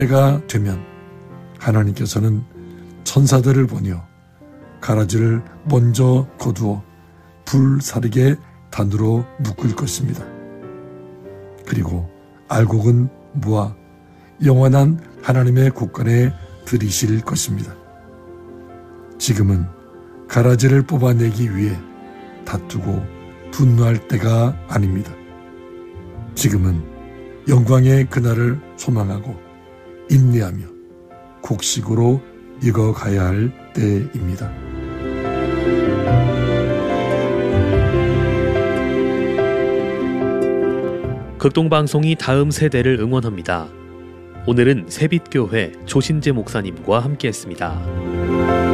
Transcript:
때가 되면 하나님께서는 천사들을 보내어 가라지를 먼저 거두어 불사르게 단으로 묶을 것입니다. 그리고 알곡은 모아 영원한 하나님의 곳간에 들이실 것입니다. 지금은 가라지를 뽑아내기 위해 다투고 분노할 때가 아닙니다. 지금은 영광의 그날을 소망하고 인내하며 곡식으로 익어가야 할 때입니다. 극동방송이 다음 세대를 응원합니다. 오늘은 새빛교회 조신재 목사님과 함께했습니다.